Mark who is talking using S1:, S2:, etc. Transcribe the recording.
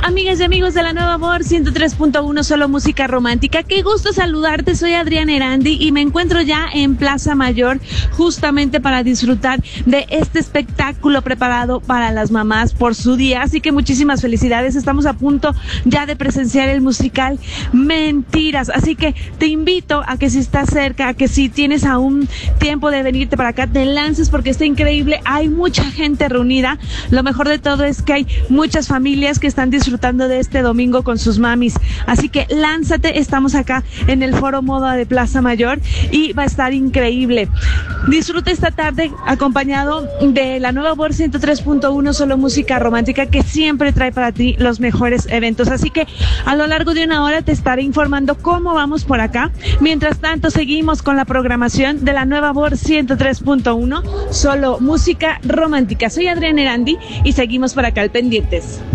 S1: Amigas y amigos de la Nueva Voz 103.1, solo música romántica. Qué gusto saludarte, soy Adriana Erandi y me encuentro ya en Plaza Mayor justamente para disfrutar de este espectáculo preparado para las mamás por su día. Así que muchísimas felicidades, estamos a punto ya de presenciar el musical Mentiras. Así que te invito a que si estás cerca, a que si tienes aún tiempo de venirte para acá, te lances porque está increíble, hay mucha gente reunida. Lo mejor de todo es que hay muchas familias que están disfrutando de este domingo con sus mamis, así que lánzate, estamos acá en el Foro Moda de Plaza Mayor y va a estar increíble. Disfruta esta tarde acompañado de la Nueva Voz 103.1, solo música romántica, que siempre trae para ti los mejores eventos, así que a lo largo de una hora te estaré informando cómo vamos por acá. Mientras tanto seguimos con la programación de la Nueva Voz 103.1, solo música romántica. Soy Adriana Erandi y seguimos por acá al pendientes.